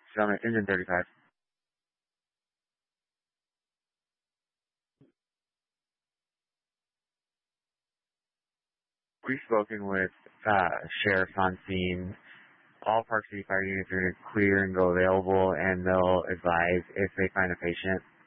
Summit, engine 35. We've spoken with sheriffs on scene. All Park City Fire units are going to clear and go available, and they'll advise if they find a patient.